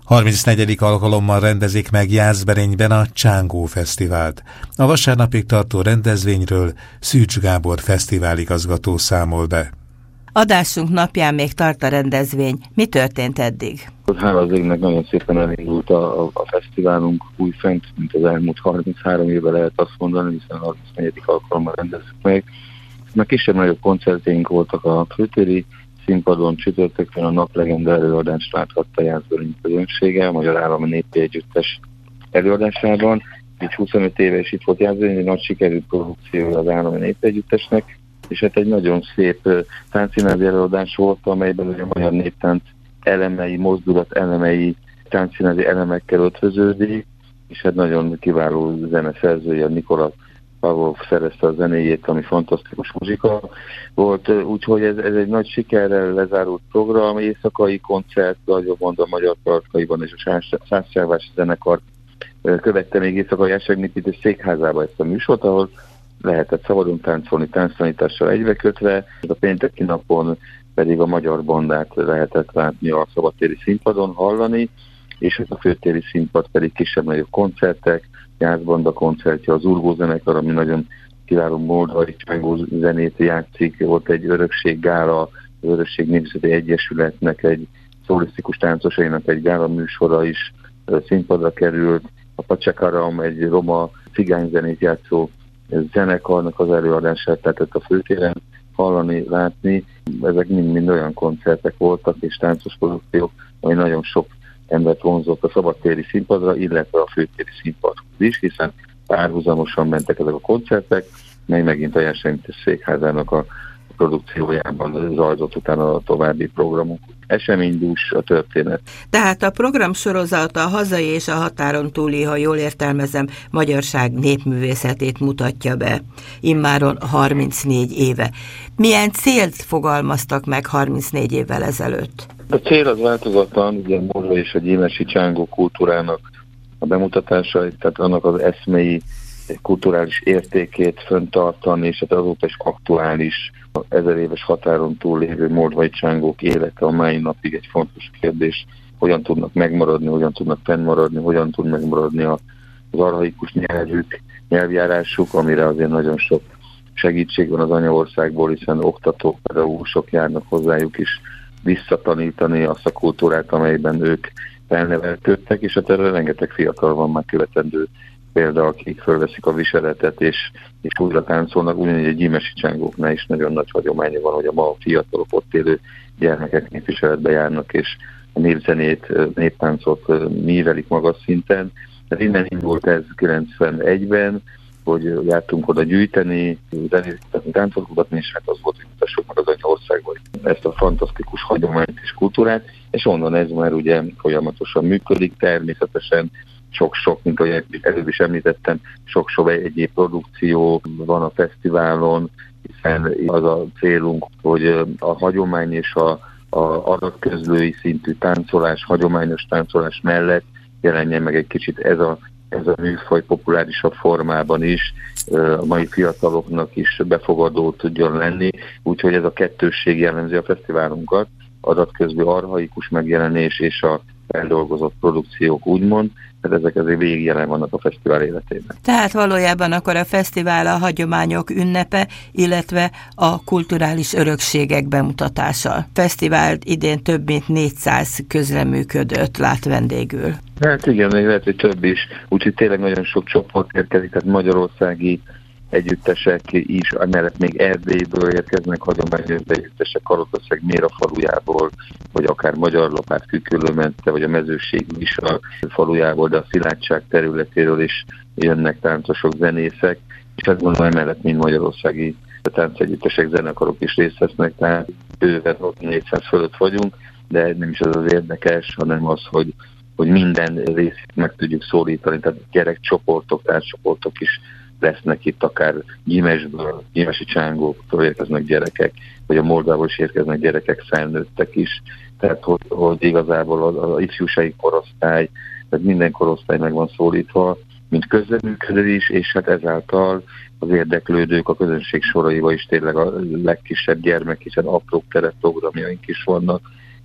34. alkalommal rendezik meg Jászberényben a Csángó Fesztivált. A vasárnapig tartó rendezvényről Szűcs Gábor fesztiváligazgató számol be. Adásunk napján még tart a rendezvény. Mi történt eddig? Hála az égnek nagyon szépen elindult a fesztiválunk újfent, mint az elmúlt 33 évben lehet azt mondani, hiszen a 34. alkalommal rendezzük meg. Már kisebb-nagyobb koncertjeink voltak a főtéri színpadon, csütörtökön a naplegenda előadást láthatta Jászberényi közönsége, a Magyar Állami Népi Együttes előadásában. Így 25 éve is itt volt Jászberényi, egy nagy sikerű produkció az Állami Népi Együttesnek, és hát egy nagyon szép táncszínházi előadás volt, amelyben a magyar néptánc elemei, mozdulat elemei, táncszínházi elemekkel ötvöződik, és hát nagyon kiváló zeneszerzője, Nikola Pavlov szerezte a zenéjét, ami fantasztikus muzsika volt, úgyhogy ez egy nagy sikerrel lezárult program, éjszakai koncert, ahogy mondom, a Magyar Paratkaiban és a Szászságvási zenekar követte még éjszakai Esegnépítés székházába ezt a műsort, ahol lehetett szabadon táncolni, tánctanítással egybekötve, a pénteki napon pedig a magyar bandát lehetett látni a szabadtéri színpadon, hallani, és a főtéri színpad pedig kisebb-nagyobb koncertek, Jászbanda koncertje, az Urgó zenekar, ami nagyon kiváló moldvai csángó zenét játszik, volt egy örökséggála, az Örökség Népzeti Egyesületnek egy szólisztikus táncosainak egy gála műsora is színpadra került, a Pacsakaram, egy roma cigányzenét játszó zenekarnak az előadását lehetett a főtéren hallani, látni. Ezek mind olyan koncertek voltak és táncos produkciók, ami nagyon sok embert vonzott a szabadtéri színpadra, illetve a főtéri színpadhoz is, hiszen párhuzamosan mentek ezek a koncertek, mely megint a Jászberényi székházának a produkciójában zajlott utána a további programok. Eseménydús a történet. Tehát a program sorozata a hazai és a határon túli, ha jól értelmezem, magyarság népművészetét mutatja be. Immáron 34 éve. Milyen célt fogalmaztak meg 34 évvel ezelőtt? A cél az változatlan, ugye Morzsa és a gyimesi csángó kultúrának a bemutatása, tehát annak az eszmei kulturális értékét fenntartani, és hát azóta is aktuális, 1000 éves határon túl lévő moldvai csángók élete a mai napig egy fontos kérdés, hogyan tudnak megmaradni, hogyan tudnak fennmaradni, hogyan tud megmaradni az archaikus nyelvük, nyelvjárásuk, amire azért nagyon sok segítség van az anyaországból, hiszen oktatók, pedagógusok járnak hozzájuk is visszatanítani azt a kultúrát, amelyben ők felnevelkedtek, és hát erre rengeteg fiatal van már követendő példa, akik fölveszik a viseletet, és újra táncolnak, ugyanígy a gyimesi csángóknál is nagyon nagy hagyománya van, hogy a ma fiatalok ott élő gyermekek képviseletbe járnak, és a népzenét, néptáncot művelik magas szinten. Tehát innen indult ez 91-ben, hogy jártunk oda gyűjteni, zenészetni, táncolgatni, és hát az volt, hogy mutassuk meg az anyaországban ezt a fantasztikus hagyományt és kultúrát, és onnan ez már ugye folyamatosan működik, természetesen sok-sok, mint ahogy előbb is említettem, sok-sok egyéb produkció van a fesztiválon, hiszen az a célunk, hogy a hagyomány és a adatközlői szintű táncolás, hagyományos táncolás mellett jelenjen meg egy kicsit ez a műfaj populárisabb formában is, a mai fiataloknak is befogadó tudjon lenni, úgyhogy ez a kettősség jellemzi a fesztiválunkat, adatközlő archaikus megjelenés és a feldolgozott produkciók úgymond, tehát ezek azért végig jelen vannak a fesztivál életében. Tehát valójában akkor a fesztivál a hagyományok ünnepe, illetve a kulturális örökségek bemutatása. Fesztivál idén több mint 400 közreműködőt lát vendégül. Hát igen, még lehet, hogy több is, úgyhogy tényleg nagyon sok csoport érkezik, tehát magyarországi együttesek is, emellett még Erdélyből érkeznek hagyományos együttesek, Kalotország Méra falujából, vagy akár Magyarlapát, Küküllőmente, vagy a Mezőség Visa falujából, de a Szilágyság területéről is jönnek táncosok, zenészek, és azt gondolom emellett mind magyarországi táncegyüttesek, zenekarok is részt vesznek, tehát bőven 400 fölött vagyunk, de nem is az érdekes, hanem az, hogy minden részét meg tudjuk szólítani, tehát gyerekcsoportok, tárcsoportok is lesznek itt, akár Gyimesből, gyimesi csángóktól érkeznek gyerekek, vagy a Moldából is érkeznek gyerekek, felnőttek is. Tehát, hogy igazából az ifjúsági korosztály, tehát minden korosztály meg van szólítva, mint közreműködő is, és hát ezáltal az érdeklődők a közönség soraiba is tényleg a legkisebb gyermek, hiszen apró tereprogramjaink is vannak,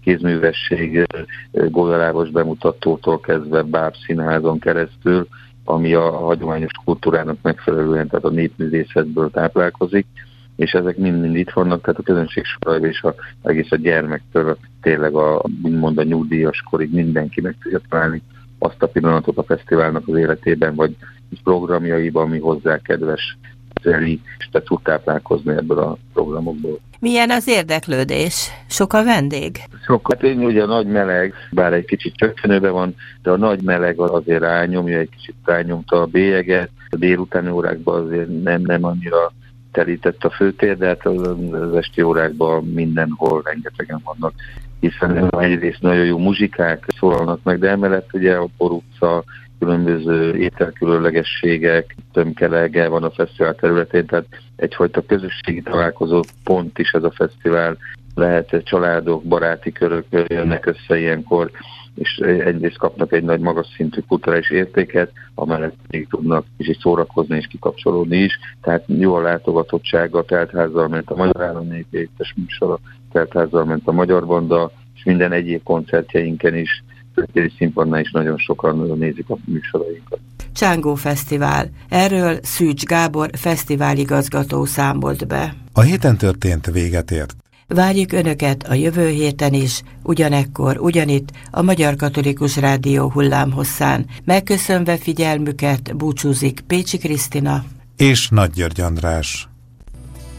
kézművesség, golyalábos bemutatótól kezdve bábszínházon keresztül, ami a hagyományos kultúrának megfelelően, tehát a népművészetből táplálkozik, és ezek mind itt vannak, tehát a közönség soraiban és egész a gyermektől tényleg úgymond a nyugdíjas korig mindenki meg tudja találni azt a pillanatot a fesztiválnak az életében, vagy programjaiban, ami hozzá kedves, és te tud táplálkozni ebből a programokból. Milyen az érdeklődés? Sok a vendég? Sok. Hát én ugye a nagy meleg, bár egy kicsit csökkenőben van, de a nagy meleg azért rányomja, egy kicsit rányomta a bélyeget. A délutáni órákban azért nem annyira telített a főtér, de hát az esti órákban mindenhol rengetegen vannak, hiszen egyrészt nagyon jó muzsikák szólalnak meg, de emellett ugye a Borutca, különböző ételkülönlegességek, tömkelege van a fesztivál területén, tehát egyfajta közösségi találkozó pont is ez a fesztivál. Lehet családok, baráti körök jönnek össze ilyenkor, és egyrészt kapnak egy nagy magas szintű kulturális értéket, amellett még tudnak is szórakozni és kikapcsolódni is. Tehát jó a látogatottsága, a teltházzal ment a Magyar Állami Étes műsor, a teltházzal ment a Magyar Banda, és minden egyéb koncertjeinken is, téri színpadnál is nagyon sokan nézik a műsorainkat. Csángó Fesztivál. Erről Szűcs Gábor fesztiváligazgató számolt be. A héten történt véget ért. Várjuk Önöket a jövő héten is, ugyanekkor, ugyanitt a Magyar Katolikus Rádió hullámhosszán. Megköszönve figyelmüket búcsúzik Pécsi Krisztina és Nagy György András.